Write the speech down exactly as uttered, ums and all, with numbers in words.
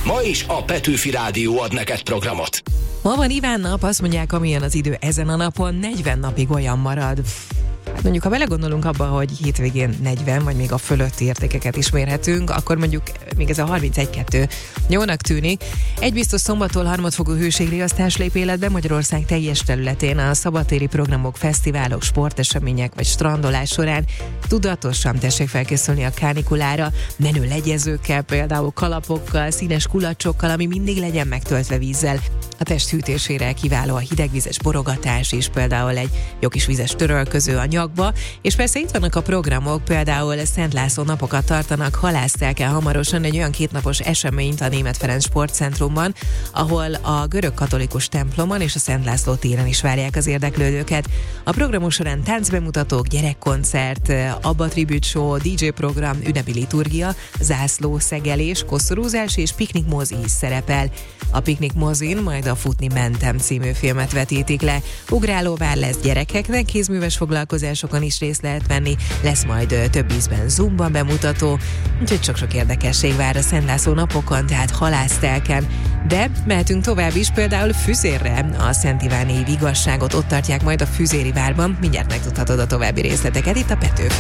Ma is a Petőfi Rádió ad neked programot. Ma van Iván nap, azt mondják, amilyen az idő ezen a napon, negyven napig olyan marad. Hát mondjuk, ha belegondolunk abba, hogy hétvégén negyven, vagy még a fölötti értékeket is mérhetünk, akkor mondjuk még ez a harmincegy kettő jónak tűnik. Egy biztos, szombattól harmadfokú hőségriasztás lép életbe Magyarország teljes területén. A szabadtéri programok, fesztiválok, sportesemények vagy strandolás során tudatosan tessék felkészülni a kánikulára, menő legyezőkkel, például kalapokkal, színes kulacsokkal, ami mindig legyen megtöltve vízzel. A test hűtésére kiváló a hidegvizes borogatás is, például egy jó kis vizes törölköző a nyakba, és persze itt vannak a programok, például Szent László napokat tartanak Halásztelken hamarosan egy olyan kétnapos eseményt a Németh Ferenc Sportcentrumban, ahol a görög katolikus templomon és a Szent László téren is várják az érdeklődőket. A programok során táncbemutatók, gyerekkoncert, Abba Tribute Show, dé dzsé program, ünnepi liturgia, zászlószegelés, koszorúzás és piknik mozi is szerepel. A piknik mozin majd a Futni mentem című filmet vetítik le. Ugrálóvár lesz gyerekeknek, kézműves foglalkozásokon is részt lehet venni, lesz majd több ízben zumba bemutató, úgyhogy sok-sok érdekesség vár a Szent László napokon, tehát Halásztelken. De mehetünk tovább is, például Füzérre. A Szent Iváni Vigasságot ott tartják majd a Füzéri várban, mindjárt megtudhatod a további részleteket itt a Petőfi